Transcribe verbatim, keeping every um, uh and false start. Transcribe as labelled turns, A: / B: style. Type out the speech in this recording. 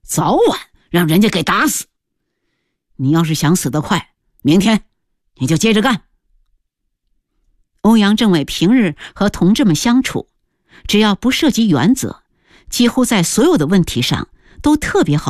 A: 早晚让人家给打死。你要是想死得快，明天你就接着干。欧阳政委平日和同志们相处，只要不涉及原则，几乎在所有的问题上都特别好